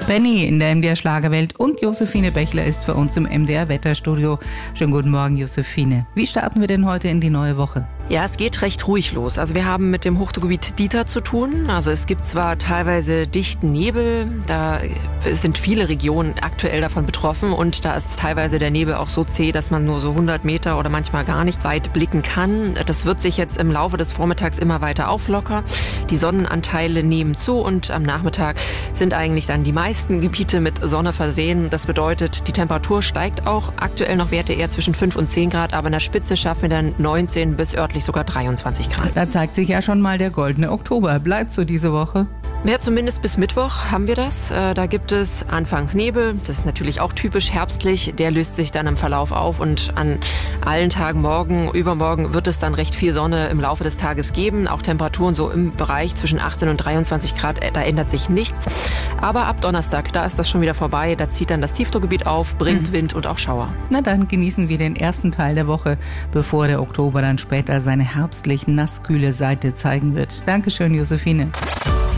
Benny in der MDR Schlagerwelt und Josephine Bechler ist für uns im MDR Wetterstudio. Schönen guten Morgen, Josephine. Wie starten wir denn heute in die neue Woche? Ja, es geht recht ruhig los. Also wir haben mit dem Hochdruckgebiet Dieter zu tun. Also es gibt zwar teilweise dichten Nebel, da sind viele Regionen aktuell davon betroffen und da ist teilweise der Nebel auch so zäh, dass man nur so 100 Meter oder manchmal gar nicht weit blicken kann. Das wird sich jetzt im Laufe des Vormittags immer weiter auflockern. Die Sonnenanteile nehmen zu und am Nachmittag sind eigentlich dann die meisten Gebiete mit Sonne versehen. Das bedeutet, die Temperatur steigt auch. Aktuell noch Werte eher zwischen 5 und 10 Grad, aber in der Spitze schaffen wir dann 19 bis örtlich sogar 23 Grad. Da zeigt sich ja schon mal der goldene Oktober. Bleibt so diese Woche? Ja, zumindest bis Mittwoch haben wir das. Da gibt es anfangs Nebel. Das ist natürlich auch typisch herbstlich. Der löst sich dann im Verlauf auf und an allen Tagen morgen, übermorgen wird es dann recht viel Sonne im Laufe des Tages geben. Auch Temperaturen so im Bereich zwischen 18 und 23 Grad, da ändert sich nichts. Aber ab Donnerstag, da ist das schon wieder vorbei. Da zieht dann das Tiefdruckgebiet auf, bringt Wind und auch Schauer. Na dann genießen wir den ersten Teil der Woche, bevor der Oktober dann später seine herbstlich nasskühle Seite zeigen wird. Dankeschön, Josephine.